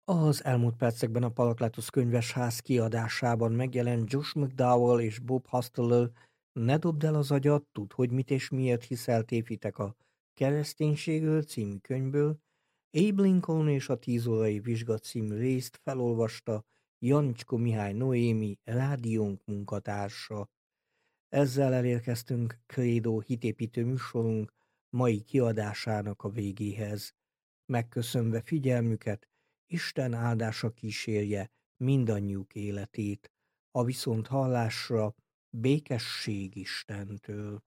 Az elmúlt percekben a Parakletos könyvesház kiadásában megjelent Josh McDowell és Bob Hostetler "Ne dobd el az agyat, tudd, hogy mit és miért hiszel tévhitek a kereszténységről" című könyvből. Abe Lincoln és a 10 órai vizsga című részt felolvasta Janicsko Mihály Noémi, rádiónk munkatársa. Ezzel elérkeztünk Krédó hitépítő műsorunk mai kiadásának a végéhez. Megköszönve figyelmüket, Isten áldása kísérje mindannyiuk életét. A viszonthallásra békesség Istentől.